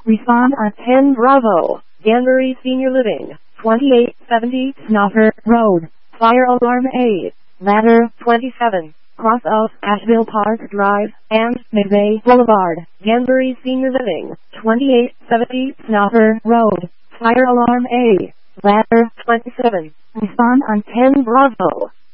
Respond on 10 Bravo. Danbury Senior Living, 2870 Snoffer Road. Fire alarm A. Ladder 27. Cross of Asheville Park Drive and McVeigh Boulevard. Danbury Senior Living, 2870 Snoffer Road. Fire alarm A. Ladder 27. Respond on 10 Bravo.